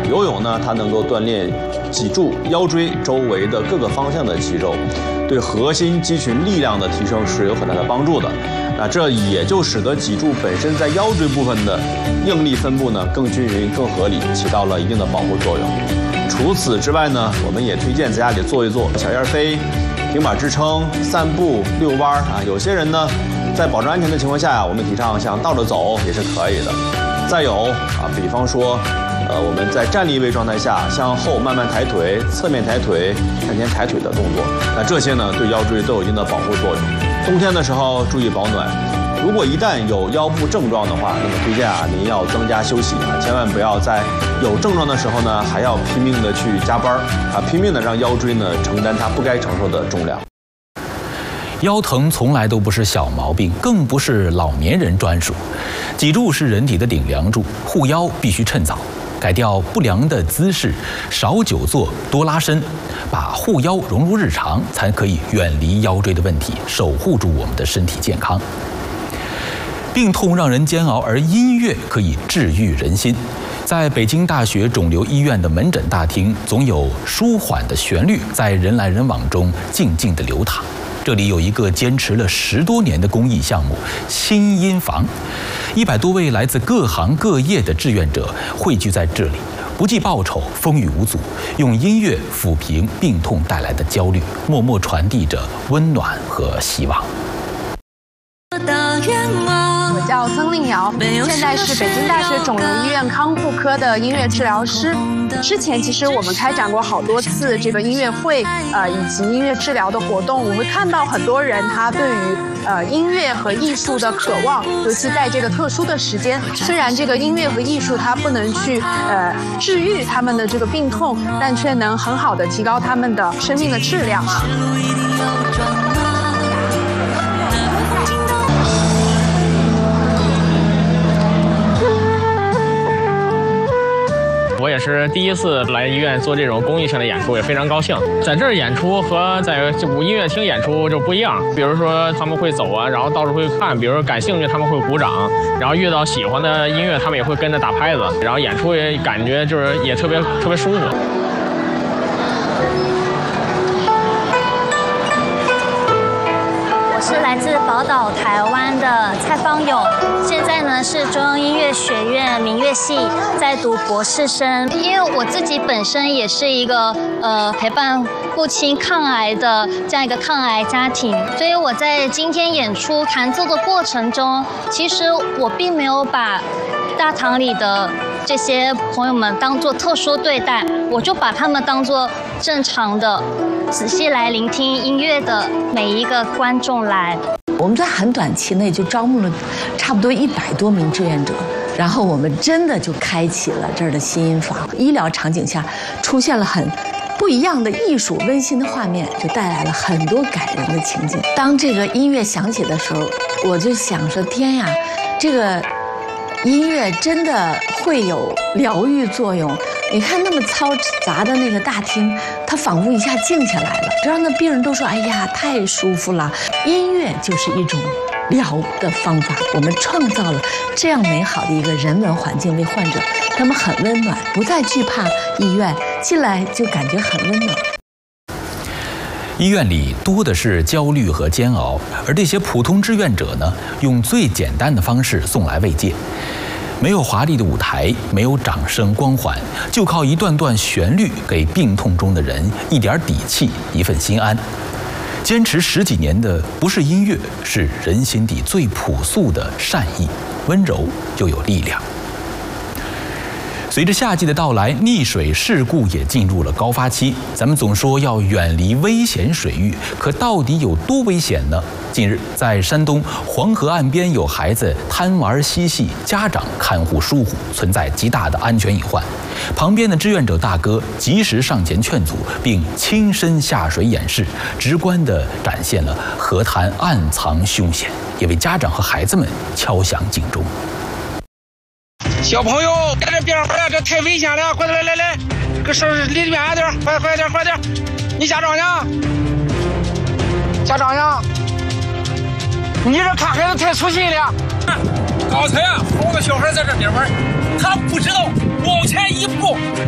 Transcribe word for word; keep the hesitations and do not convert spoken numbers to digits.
游泳呢，它能够锻炼脊柱、腰椎周围的各个方向的肌肉，对核心肌群力量的提升是有很大的帮助的。那这也就使得脊柱本身在腰椎部分的应力分布呢更均匀、更合理，起到了一定的保护作用。除此之外呢，我们也推荐在家里做一做小燕飞、平板支撑、散步、遛弯啊。有些人呢，在保证安全的情况下呀，我们提倡像倒着走也是可以的。再有啊，比方说，呃，我们在站立位状态下向后慢慢抬腿、侧面抬腿、向前抬腿的动作，那这些呢对腰椎都有一定的保护作用。冬天的时候注意保暖。如果一旦有腰部症状的话，那么推荐啊您要增加休息啊，千万不要在有症状的时候呢还要拼命的去加班啊，拼命的让腰椎呢承担它不该承受的重量。 腰疼从来都不是小毛病，更不是老年人专属。脊柱是人体的顶梁柱，护腰必须趁早。改掉不良的姿势，少久坐，多拉伸，把护腰融入日常，才可以远离腰椎的问题，守护住我们的身体健康。病痛让人煎熬，而音乐可以治愈人心。在北京大学肿瘤医院的门诊大厅，总有舒缓的旋律在人来人往中静静地流淌。这里有一个坚持了十多年的公益项目——心音房，一百多位来自各行各业的志愿者汇聚在这里，不计报酬，风雨无阻，用音乐抚平病痛带来的焦虑，默默传递着温暖和希望。 我叫曾令瑶，现在是北京大学肿瘤医院康复科的音乐治疗师。之前其实我们开展过好多次这个音乐会，呃，以及音乐治疗的活动。我会看到很多人他对于呃音乐和艺术的渴望，尤其在这个特殊的时间。虽然这个音乐和艺术它不能去呃治愈他们的这个病痛，但却能很好的提高他们的生命的质量啊。 我也是第一次来医院做这种公益性的演出，也非常高兴。在这儿演出和在舞音乐厅演出就不一样，比如说他们会走啊，然后到处会看，比如说感兴趣他们会鼓掌，然后遇到喜欢的音乐他们也会跟着打拍子，然后演出也感觉就是也特别特别舒服。 我是来自宝岛台湾的蔡芳勇，现在呢是中央音乐学院民乐系在读博士生。因为我自己本身也是一个呃陪伴父亲抗癌的这样一个抗癌家庭，所以我在今天演出弹奏的过程中，其实我并没有把大堂里的这些朋友们当作特殊对待，我就把他们当作正常的仔细来聆听音乐的每一个观众来。 我们在很短期内就招募了差不多一百多名志愿者，然后我们真的就开启了这儿的心音房。医疗场景下出现了很不一样的艺术温馨的画面，就带来了很多感人的情景。当这个音乐响起的时候，我就想说天呀，这个音乐真的会有疗愈作用。你看那么嘈杂的那个大厅，它仿佛一下静下来了，让那病人都说哎呀太舒服了。音乐就是一种疗的方法，我们创造了这样美好的一个人文环境，为患者他们很温暖，不再惧怕医院，进来就感觉很温暖。 医院里多的是焦虑和煎熬，而这些普通志愿者呢，用最简单的方式送来慰藉。没有华丽的舞台，没有掌声光环，就靠一段段旋律给病痛中的人一点底气，一份心安。坚持十几年的不是音乐，是人心底最朴素的善意，温柔又有力量。随着夏季的到来，溺水事故也进入了高发期。咱们总说要远离危险水域，可到底有多危险呢？近日，在山东黄河岸边有孩子贪玩嬉戏，家长看护疏忽，存在极大的安全隐患。旁边的志愿者大哥及时上前劝阻，并亲身下水演示，直观地展现了河滩暗藏凶险，也为家长和孩子们敲响警钟。 小朋友，在这边回来，这太危险了！快点来来来，搁手离得远点，快快点快点！你家长呢？家长呢？你这看孩子太粗心了。 刚才啊，好多小孩在这边玩，他不知道往前一步。